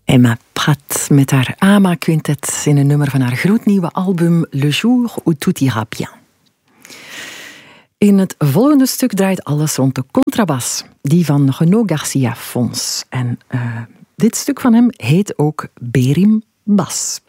Emma Pratt met haar Ama Quintet in een nummer van haar gloednieuwe album Le Jour où tout ira bien. In het volgende stuk draait alles rond de contrabas, die van Renaud Garcia Fons. En dit stuk van hem heet ook Berim Bas.